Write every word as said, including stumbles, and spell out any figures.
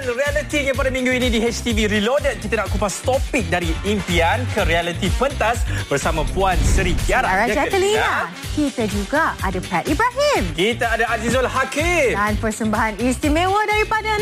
Realitinya pada minggu ini di H T V Reloaded, kita nak kupas topik dari impian ke realiti pentas bersama Puan Seri Kiara. Sarah Ya ke? Jacqueline. Ya. Kita juga ada Pat Ibrahim. Kita ada Azizul Hakim. Dan persembahan istimewa daripada